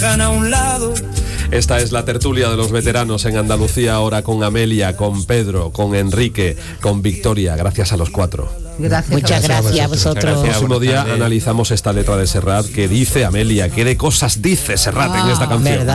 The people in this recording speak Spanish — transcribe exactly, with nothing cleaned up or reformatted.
dejan a un lado. Esta es la tertulia de los veteranos en Andalucía, ahora con Amelia, con Pedro, con Enrique, con Victoria. Gracias a los cuatro. Gracias. Muchas gracias a vosotros. El próximo día analizamos esta letra de Serrat. ¿Qué dice Amelia? ¿Qué de cosas dice Serrat ah, en esta canción? ¿Verdad?